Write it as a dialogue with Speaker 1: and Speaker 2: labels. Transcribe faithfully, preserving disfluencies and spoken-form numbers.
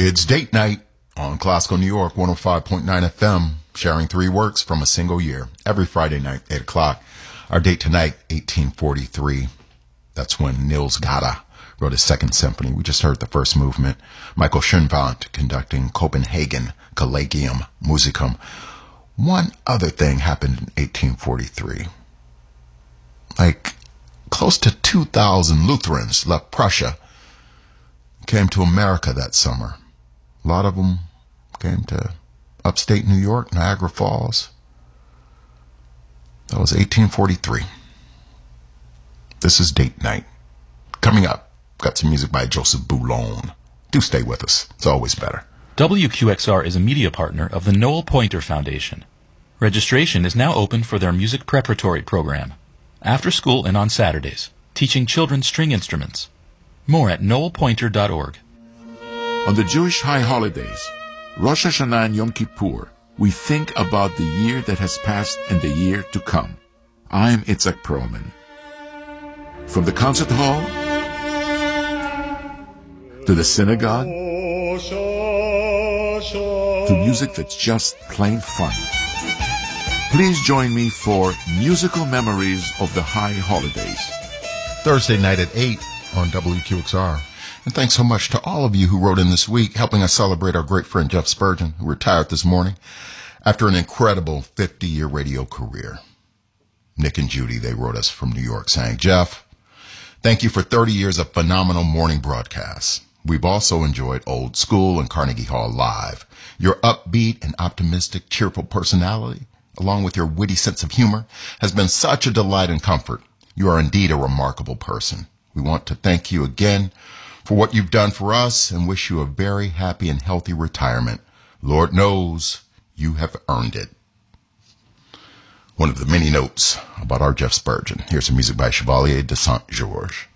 Speaker 1: It's date night on Classical New York one oh five point nine F M, sharing three works from a single year. Every Friday night, eight o'clock. Our date tonight, eighteen forty-three. That's when Niels Gade wrote his second symphony. We just heard the first movement. Michael Schoenwandt conducting Copenhagen Collegium Musicum. One other thing happened in eighteen forty-three. Like, close to two thousand Lutherans left Prussia, came to America that summer. A lot of them came to upstate New York, Niagara Falls. That was eighteen forty-three. This is date night. Coming up, got some music by Joseph Boulon. Do stay with us. It's always better.
Speaker 2: W Q X R is a media partner of the Noel Pointer Foundation. Registration is now open for their music preparatory program, after school and on Saturdays, teaching children string instruments. More at noel pointer dot org.
Speaker 3: On the Jewish high holidays, Rosh Hashanah and Yom Kippur, we think about the year that has passed and the year to come. I'm Itzhak Perlman. From the concert hall to the synagogue to music that's just plain fun. Please join me for Musical Memories of the High Holidays.
Speaker 1: Thursday night at eight on W Q X R. And thanks so much to all of you who wrote in this week, helping us celebrate our great friend Jeff Spurgeon, who retired this morning after an incredible fifty-year radio career. Nick and Judy, they wrote us from New York saying, Jeff, thank you for thirty years of phenomenal morning broadcasts. We've also enjoyed Old School and Carnegie Hall Live. Your upbeat and optimistic, cheerful personality, along with your witty sense of humor, has been such a delight and comfort. You are indeed a remarkable person. We want to thank you again for what you've done for us and wish you a very happy and healthy retirement. Lord knows you have earned it. One of the many notes about our Jeff Spurgeon. Here's some music by Chevalier de Saint-Georges.